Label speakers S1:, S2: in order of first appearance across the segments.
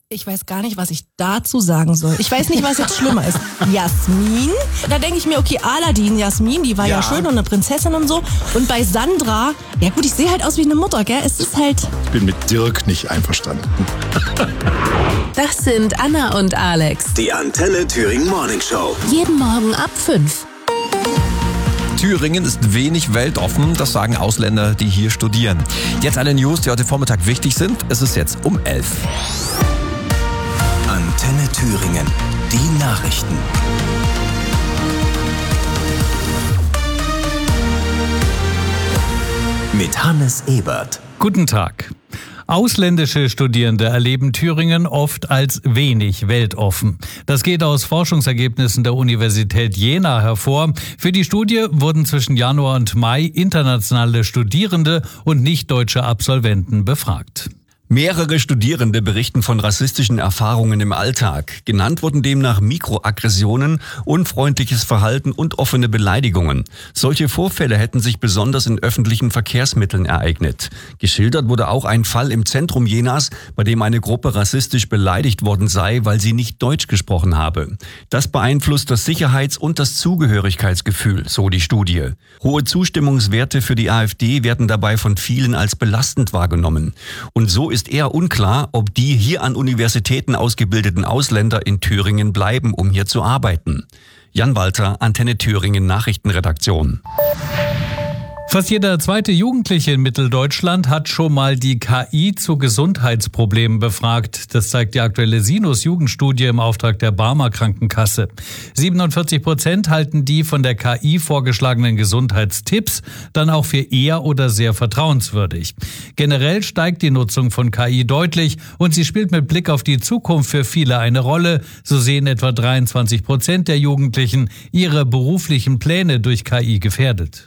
S1: Ich weiß gar nicht, was ich dazu sagen soll. Ich weiß nicht, was jetzt schlimmer ist. Jasmin, da denke ich mir, okay, Aladdin, Jasmin, die war ja schön und eine Prinzessin und so. Und bei Sandra, ja gut, ich sehe halt aus wie eine Mutter, gell? Es ist halt...
S2: Ich bin mit Dirk nicht einverstanden.
S3: Das sind Anna und Alex.
S4: Die Antenne Thüringen Morning Show.
S3: Jeden Morgen ab 5.
S5: Thüringen ist wenig weltoffen, das sagen Ausländer, die hier studieren. Jetzt alle News, die heute Vormittag wichtig sind. Es ist jetzt um 11.
S4: Antenne Thüringen. Die Nachrichten. Mit Hannes Ebert.
S6: Guten Tag. Ausländische Studierende erleben Thüringen oft als wenig weltoffen. Das geht aus Forschungsergebnissen der Universität Jena hervor. Für die Studie wurden zwischen Januar und Mai internationale Studierende und nicht-deutsche Absolventen befragt.
S5: Mehrere Studierende berichten von rassistischen Erfahrungen im Alltag. Genannt wurden demnach Mikroaggressionen, unfreundliches Verhalten und offene Beleidigungen. Solche Vorfälle hätten sich besonders in öffentlichen Verkehrsmitteln ereignet. Geschildert wurde auch ein Fall im Zentrum Jenas, bei dem eine Gruppe rassistisch beleidigt worden sei, weil sie nicht Deutsch gesprochen habe. Das beeinflusst das Sicherheits- und das Zugehörigkeitsgefühl, so die Studie. Hohe Zustimmungswerte für die AfD werden dabei von vielen als belastend wahrgenommen. Und so ist eher unklar, ob die hier an Universitäten ausgebildeten Ausländer in Thüringen bleiben, um hier zu arbeiten. Jan Walter, Antenne Thüringen Nachrichtenredaktion.
S6: Fast jeder zweite Jugendliche in Mitteldeutschland hat schon mal die KI zu Gesundheitsproblemen befragt. Das zeigt die aktuelle Sinus-Jugendstudie im Auftrag der Barmer Krankenkasse. 47% halten die von der KI vorgeschlagenen Gesundheitstipps dann auch für eher oder sehr vertrauenswürdig. Generell steigt die Nutzung von KI deutlich und sie spielt mit Blick auf die Zukunft für viele eine Rolle. So sehen etwa 23% der Jugendlichen ihre beruflichen Pläne durch KI gefährdet.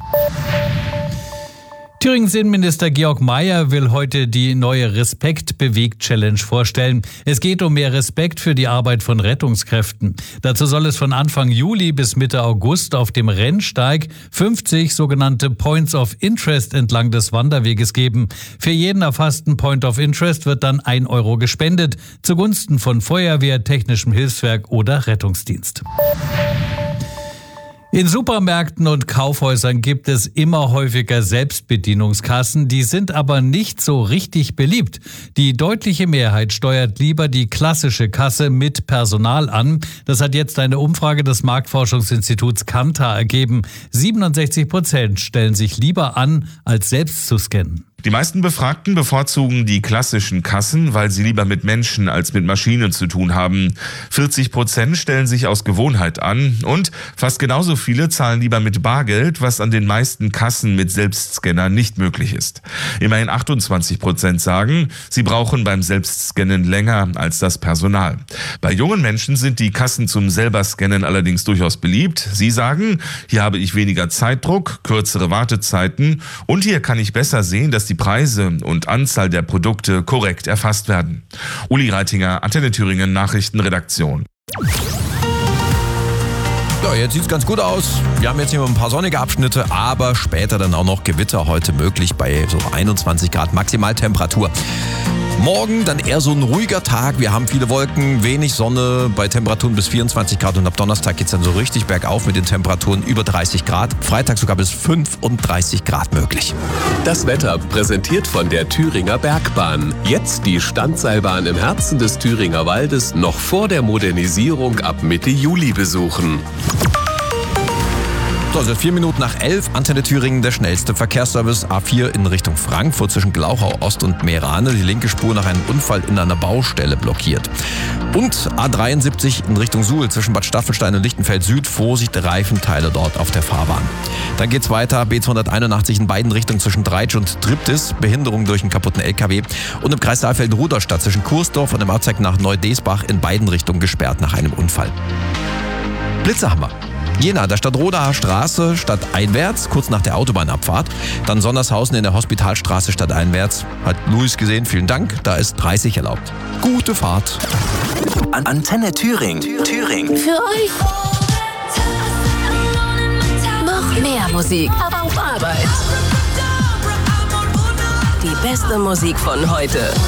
S6: Thüringens Innenminister Georg Mayer will heute die neue Respekt-Bewegt-Challenge vorstellen. Es geht um mehr Respekt für die Arbeit von Rettungskräften. Dazu soll es von Anfang Juli bis Mitte August auf dem Rennsteig 50 sogenannte Points of Interest entlang des Wanderweges geben. Für jeden erfassten Point of Interest wird dann 1 Euro gespendet, zugunsten von Feuerwehr, technischem Hilfswerk oder Rettungsdienst. In Supermärkten und Kaufhäusern gibt es immer häufiger Selbstbedienungskassen, die sind aber nicht so richtig beliebt. Die deutliche Mehrheit steuert lieber die klassische Kasse mit Personal an. Das hat jetzt eine Umfrage des Marktforschungsinstituts Kantar ergeben. 67% stellen sich lieber an, als selbst zu scannen.
S7: Die meisten Befragten bevorzugen die klassischen Kassen, weil sie lieber mit Menschen als mit Maschinen zu tun haben. 40% stellen sich aus Gewohnheit an und fast genauso viele zahlen lieber mit Bargeld, was an den meisten Kassen mit Selbstscanner nicht möglich ist. Immerhin 28% sagen, sie brauchen beim Selbstscannen länger als das Personal. Bei jungen Menschen sind die Kassen zum Selberscannen allerdings durchaus beliebt. Sie sagen, hier habe ich weniger Zeitdruck, kürzere Wartezeiten und hier kann ich besser sehen, dass die Preise und Anzahl der Produkte korrekt erfasst werden. Uli Reitinger, Antenne Thüringen Nachrichtenredaktion.
S5: Ja, jetzt sieht's ganz gut aus. Wir haben jetzt hier ein paar sonnige Abschnitte, aber später dann auch noch Gewitter heute möglich bei so 21 Grad Maximaltemperatur. Morgen dann eher so ein ruhiger Tag. Wir haben viele Wolken, wenig Sonne bei Temperaturen bis 24 Grad und ab Donnerstag geht's dann so richtig bergauf mit den Temperaturen über 30 Grad. Freitag sogar bis 35 Grad möglich.
S8: Das Wetter präsentiert von der Thüringer Bergbahn. Jetzt die Standseilbahn im Herzen des Thüringer Waldes noch vor der Modernisierung ab Mitte Juli besuchen.
S5: So, also 4 Minuten nach 11, Antenne Thüringen, der schnellste Verkehrsservice. A4 in Richtung Frankfurt zwischen Glauchau Ost und Meerane. Die linke Spur nach einem Unfall in einer Baustelle blockiert. Und A73 in Richtung Suhl zwischen Bad Staffelstein und Lichtenfeld Süd. Vorsicht, Reifenteile dort auf der Fahrbahn. Dann geht's weiter, B281 in beiden Richtungen zwischen Dreitsch und Triptis. Behinderung durch einen kaputten LKW. Und im Kreis Saalfelden-Ruderstadt zwischen Kursdorf und dem Ortsteig nach Neudesbach in beiden Richtungen gesperrt nach einem Unfall. Blitze haben wir. Jena, der Stadtrodaer Straße stadteinwärts, kurz nach der Autobahnabfahrt. Dann Sondershausen in der Hospitalstraße stadteinwärts. Hat Luis gesehen, vielen Dank, da ist 30 erlaubt. Gute Fahrt.
S4: Antenne Thüringen.
S3: Für euch noch mehr Musik auf Arbeit. Die beste Musik von heute.